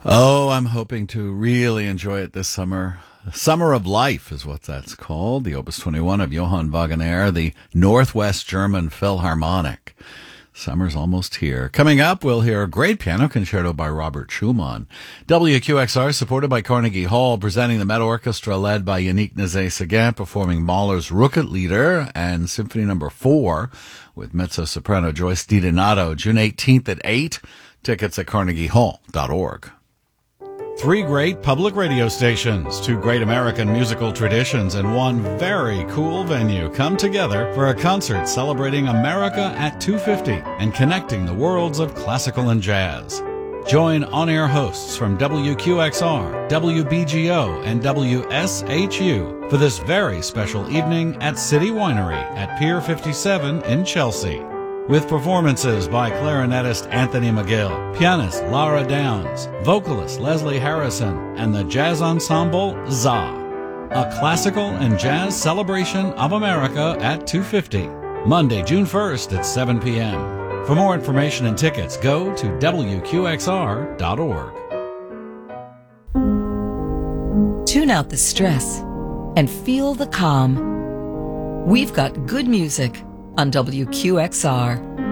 Oh, I'm hoping to really enjoy it this summer. Summer of Life is what that's called. The Opus 21 of Johann Wagenaar, the Northwest German Philharmonic. Summer's almost here. Coming up, we'll hear a great piano concerto by Robert Schumann. WQXR, supported by Carnegie Hall, presenting the Met Orchestra led by Yannick Nézet-Séguin, performing Mahler's Rückert-Lieder and Symphony No. 4 with mezzo-soprano Joyce DiDonato, June 18th at 8. Tickets at carnegiehall.org. Three great public radio stations, two great American musical traditions, and one very cool venue come together for a concert celebrating America at 250 and connecting the worlds of classical and jazz. Join on-air hosts from WQXR, WBGO, and WSHU for this very special evening at City Winery at Pier 57 in Chelsea. With performances by clarinetist Anthony McGill, pianist Lara Downs, vocalist Leslie Harrison, and the jazz ensemble ZA. A classical and jazz celebration of America at 250, Monday, June 1st at 7 p.m. For more information and tickets, go to WQXR.org. Tune out the stress and feel the calm. We've got good music on WQXR.